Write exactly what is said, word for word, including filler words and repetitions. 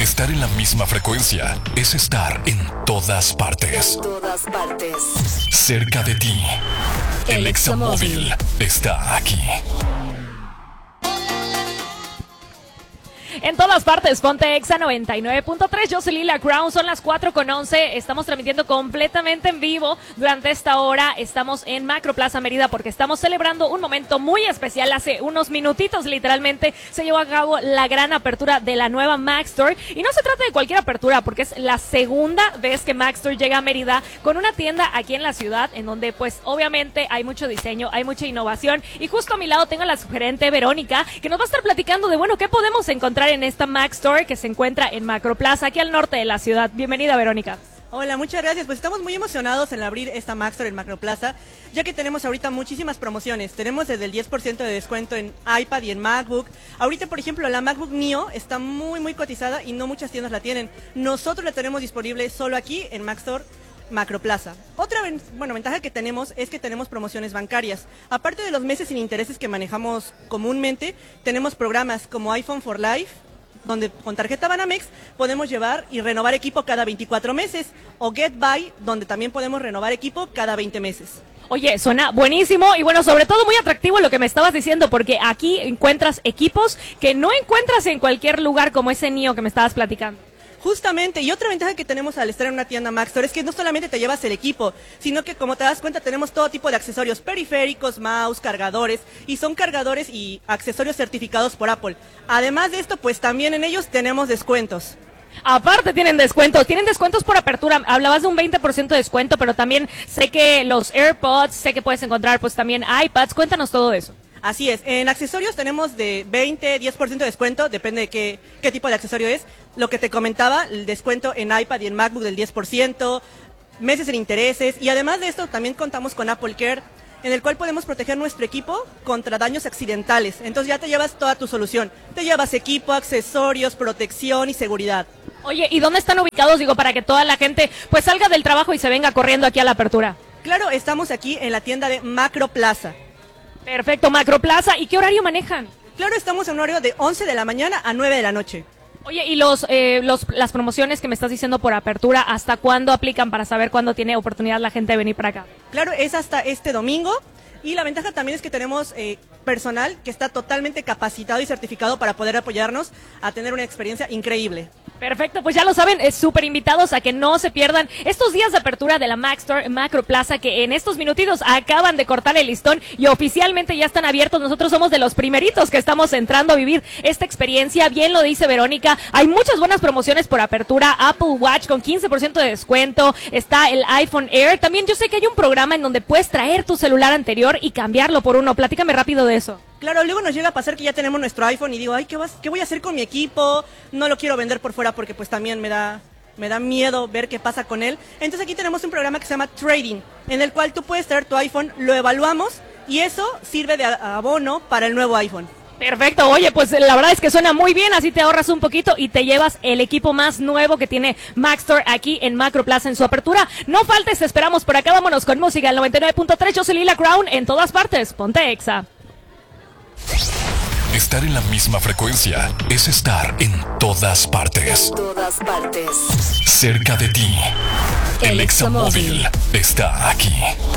Estar en la misma frecuencia es estar en todas partes. En todas partes. Cerca de ti. El, El Examóvil está aquí. En todas partes, ponte Exa noventa y nueve punto tres. Yo soy Lila Crown, son las cuatro con once. Estamos transmitiendo completamente en vivo durante esta hora. Estamos en Macro Plaza Mérida porque estamos celebrando un momento muy especial. Hace unos minutitos, literalmente, se llevó a cabo la gran apertura de la nueva Mac Store. Y no se trata de cualquier apertura porque es la segunda vez que Mac Store llega a Mérida con una tienda aquí en la ciudad en donde, pues, obviamente hay mucho diseño, hay mucha innovación. Y justo a mi lado tengo a la sugerente Verónica que nos va a estar platicando de, bueno, qué podemos encontrar en esta Mac Store que se encuentra en Macro Plaza, aquí al norte de la ciudad. Bienvenida, Verónica. Hola, muchas gracias. Pues estamos muy emocionados en abrir esta Mac Store en Macro Plaza, ya que tenemos ahorita muchísimas promociones. Tenemos desde el diez por ciento de descuento en iPad y en MacBook. Ahorita, por ejemplo, la MacBook Neo está muy, muy cotizada y no muchas tiendas la tienen. Nosotros la tenemos disponible solo aquí en Mac Store Macro Plaza. Otra bueno, ventaja que tenemos es que tenemos promociones bancarias. Aparte de los meses sin intereses que manejamos comúnmente, tenemos programas como iPhone for Life, donde con tarjeta Banamex podemos llevar y renovar equipo cada veinticuatro meses, o Get Buy, donde también podemos renovar equipo cada veinte meses. Oye, suena buenísimo y bueno, sobre todo muy atractivo lo que me estabas diciendo, porque aquí encuentras equipos que no encuentras en cualquier lugar, como ese Neo que me estabas platicando. Justamente, y otra ventaja que tenemos al estar en una tienda Mac Store es que no solamente te llevas el equipo, sino que, como te das cuenta, tenemos todo tipo de accesorios, periféricos, mouse, cargadores, y son cargadores y accesorios certificados por Apple. Además de esto, pues también en ellos tenemos descuentos. Aparte tienen descuentos, tienen descuentos por apertura. Hablabas de un veinte por ciento de descuento, pero también sé que los AirPods, sé que puedes encontrar pues también iPads. Cuéntanos todo eso. Así es, en accesorios tenemos de veinte, diez por ciento de descuento, depende de qué, qué tipo de accesorio es. Lo que te comentaba, el descuento en iPad y en MacBook del diez por ciento, meses en intereses, y además de esto también contamos con Apple Care, en el cual podemos proteger nuestro equipo contra daños accidentales. Entonces ya te llevas toda tu solución, te llevas equipo, accesorios, protección y seguridad. Oye, ¿y dónde están ubicados? Digo, para que toda la gente pues salga del trabajo y se venga corriendo aquí a la apertura. Claro, estamos aquí en la tienda de Macro Plaza. Perfecto, Macro Plaza. ¿Y qué horario manejan? Claro, estamos en un horario de once de la mañana a nueve de la noche. Oye, ¿y los, eh, los las promociones que me estás diciendo por apertura, hasta cuándo aplican para saber cuándo tiene oportunidad la gente de venir para acá? Claro, es hasta este domingo. Y la ventaja también es que tenemos eh, personal que está totalmente capacitado y certificado para poder apoyarnos a tener una experiencia increíble. Perfecto, pues ya lo saben, es súper invitados a que no se pierdan estos días de apertura de la Mac Store Macro Plaza, que en estos minutitos acaban de cortar el listón y oficialmente ya están abiertos. Nosotros somos de los primeritos que estamos entrando a vivir esta experiencia. Bien lo dice Verónica, hay muchas buenas promociones por apertura. Apple Watch con quince por ciento de descuento, está el iPhone Air. También yo sé que hay un programa en donde puedes traer tu celular anterior y cambiarlo por uno. Platícame rápido de eso. Claro, luego nos llega a pasar que ya tenemos nuestro iPhone y digo, ay, ¿qué, vas, qué voy a hacer con mi equipo? No lo quiero vender por fuera porque pues también me da, me da miedo ver qué pasa con él. Entonces aquí tenemos un programa que se llama Trading, en el cual tú puedes traer tu iPhone, lo evaluamos y eso sirve de abono para el nuevo iPhone. Perfecto, oye, pues la verdad es que suena muy bien, así te ahorras un poquito y te llevas el equipo más nuevo que tiene Mac Store aquí en Macro Plaza en su apertura. No faltes, te esperamos por acá, vámonos con música, el noventa y nueve punto tres. Yo soy Lila Crown, en todas partes, ponte Exa. Estar en la misma frecuencia es estar en todas partes. En todas partes. Cerca de ti. El El Examóvil Examóvil está aquí.